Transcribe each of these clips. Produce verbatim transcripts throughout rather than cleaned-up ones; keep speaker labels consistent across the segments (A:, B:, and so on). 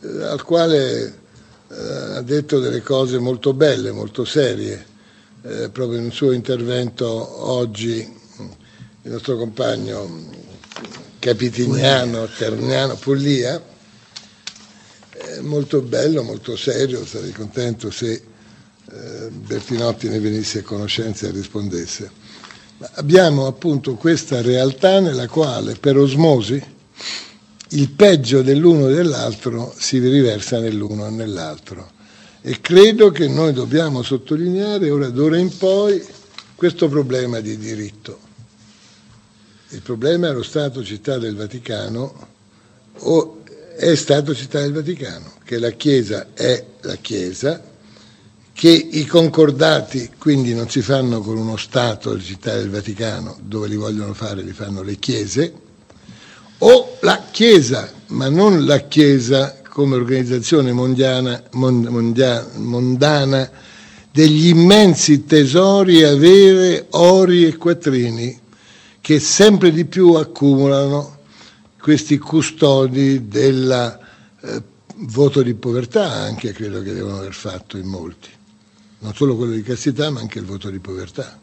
A: eh, al quale eh, ha detto delle cose molto belle, molto serie, eh, proprio in un suo intervento oggi, il nostro compagno capitignano, terniano, Puglia, eh, molto bello, molto serio. Sarei contento se eh, Bertinotti ne venisse a conoscenza e rispondesse. Ma abbiamo appunto questa realtà nella quale per osmosi il peggio dell'uno e dell'altro si riversa nell'uno e nell'altro, e credo che noi dobbiamo sottolineare ora d'ora in poi questo problema di diritto. Il problema è lo Stato Città del Vaticano, o è Stato Città del Vaticano, che la Chiesa è la Chiesa, che i concordati quindi non si fanno con uno Stato di Città del Vaticano, dove li vogliono fare li fanno le chiese, o la Chiesa, ma non la Chiesa come organizzazione mondiana, mondia, mondana degli immensi tesori, avere, ori e quattrini che sempre di più accumulano questi custodi del eh, voto di povertà, anche credo che devono aver fatto in molti. Non solo quello di castità, ma anche il voto di povertà.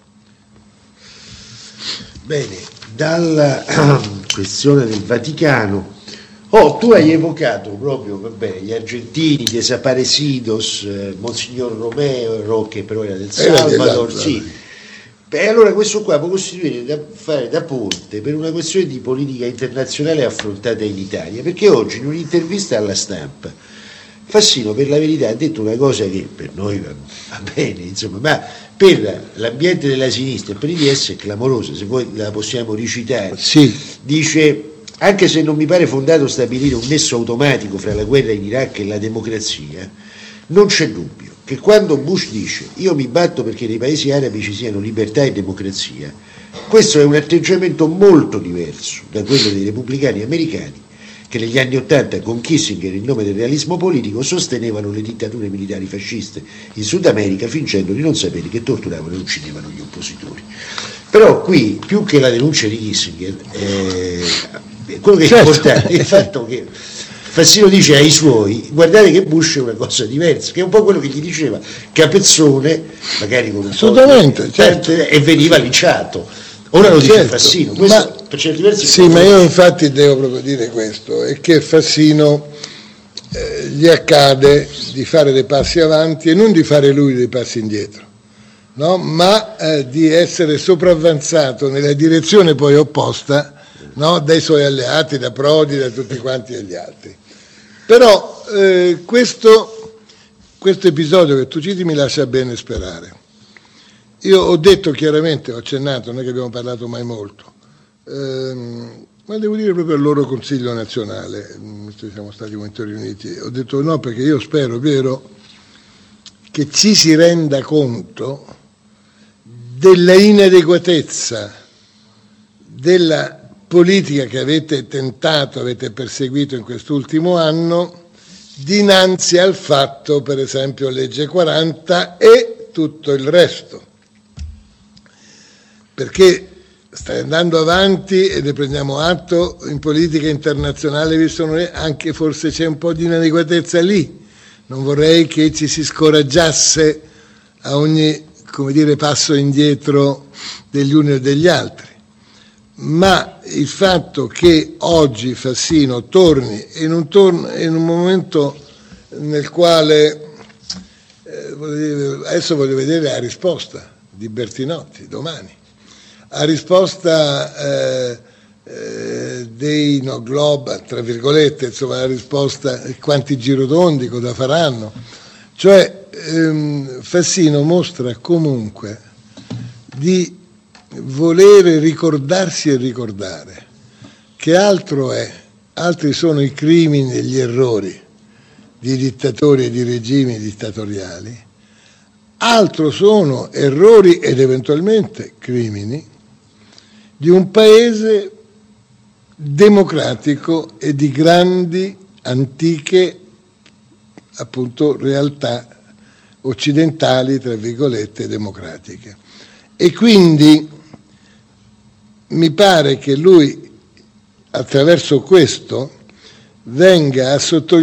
B: Bene, dalla questione del Vaticano, oh, tu hai evocato proprio, vabbè, gli argentini, desaparecidos, eh, Monsignor Romero, che però era del Salvador, era sì. E allora questo qua può costituire da fare da ponte per una questione di politica internazionale affrontata in Italia, perché oggi in un'intervista alla Stampa Fassino, per la verità, ha detto una cosa che per noi va, va bene, insomma, ma per l'ambiente della sinistra e per i D S è clamorosa, se voi la possiamo recitare.
A: Sì.
B: Dice: anche se non mi pare fondato stabilire un nesso automatico fra la guerra in Iraq e la democrazia, non c'è dubbio che quando Bush dice io mi batto perché nei paesi arabi ci siano libertà e democrazia, questo è un atteggiamento molto diverso da quello dei repubblicani americani, che negli anni Ottanta con Kissinger in nome del realismo politico sostenevano le dittature militari fasciste in Sud America, fingendo di non sapere che torturavano e uccidevano gli oppositori. Però qui, più che la denuncia di Kissinger, eh, quello che è certo. importante è il fatto che Fassino dice ai suoi: guardate che Bush è una cosa diversa, che è un po' quello che gli diceva Capezzone, magari con un
A: assolutamente,
B: po' di,
A: certo.
B: e veniva linciato. Ora lo
A: certo.
B: dice Fassino, questo ma, per certi versi.
A: Sì, ma io infatti devo proprio dire questo, è che Fassino eh, gli accade di fare dei passi avanti e non di fare lui dei passi indietro, no? Ma eh, di essere sopravvanzato nella direzione poi opposta, no? Dai suoi alleati, da Prodi, da tutti quanti e gli altri. Però eh, questo, questo episodio che tu citi mi lascia bene sperare. Io ho detto chiaramente, ho accennato, non è che abbiamo parlato mai molto, ehm, ma devo dire proprio al loro Consiglio nazionale, siamo stati molto riuniti, ho detto no, perché io spero, vero, che ci si renda conto della inadeguatezza della politica che avete tentato, avete perseguito in quest'ultimo anno, dinanzi al fatto, per esempio, legge quaranta e tutto il resto. Perché stai andando avanti e ne prendiamo atto in politica internazionale, visto che anche forse c'è un po' di inadeguatezza lì. Non vorrei che ci si scoraggiasse a ogni, come dire, passo indietro degli uni e degli altri. Ma il fatto che oggi Fassino torni in un, torno, in un momento nel quale eh, voglio, adesso voglio vedere la risposta di Bertinotti domani, a risposta eh, eh, dei no globe, tra virgolette, insomma la risposta quanti girotondi, cosa faranno, cioè ehm, Fassino mostra comunque di volere ricordarsi e ricordare che altro è, altri sono i crimini e gli errori di dittatori e di regimi dittatoriali, altro sono errori ed eventualmente crimini di un paese democratico e di grandi, antiche, appunto, realtà occidentali, tra virgolette, democratiche. E quindi mi pare che lui, attraverso questo, venga a sottolineare